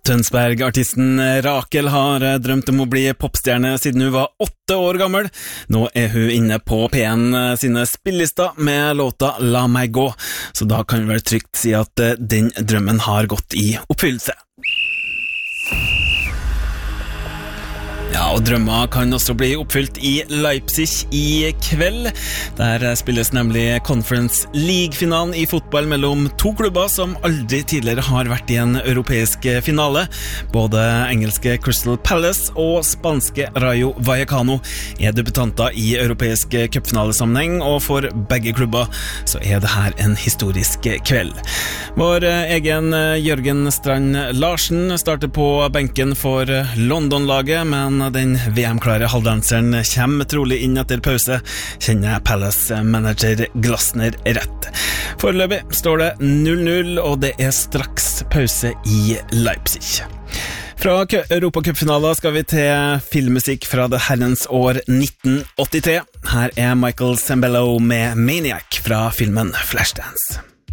Tønsberg-artisten Rakel har drømt om å bli popstjerne siden hun var 8 år gammel. Nå er hun inne på P1 sine spilllister med låta La meg gå, så da kan vi vel trygt si at den drømmen har gått i oppfyllelse. Ja, og drømmer kan også bli oppfylt i Leipzig i kveld. Der spilles nemlig Conference League-finalen i fotball mellom to klubber som aldri tidligere har vært i en europeisk finale. Både engelske Crystal Palace og spanske Rayo Vallecano er debutanter i europeisk cupfinalesammenheng, og for begge klubber så er det her en historisk kveld. Vår egen Jørgen Strand Larsen starter på benken for London-laget, men den VM-klare halvdanseren kommer trolig inn etter pause, kjenner Palace-manager Glasner rett. Foreløpig står det 0-0, og det er straks pause i Leipzig. Fra Europacupfinaler skal vi til filmmusikk fra det herrens år 1983. Her er Michael Sembello med Maniac fra filmen Flashdance.